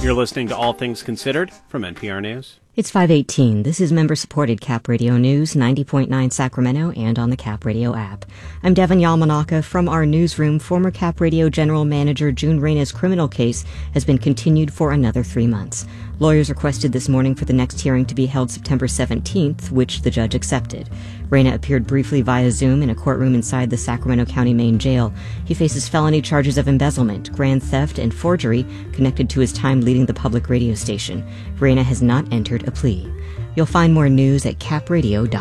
You're listening to All Things Considered from NPR News. It's 5:18. This is member-supported Cap Radio News, 90.9 Sacramento, and on the Cap Radio app. I'm Devin Yamanaka from our newsroom. Former Cap Radio General Manager June Reyna's criminal case has been continued for another 3 months. Lawyers requested this morning for the next hearing to be held September 17th, which the judge accepted. Reyna appeared briefly via Zoom in a courtroom inside the Sacramento County main jail. He faces felony charges of embezzlement, grand theft, and forgery connected to his time leading the public radio station. Reyna has not entered a plea. You'll find more news at capradio.com.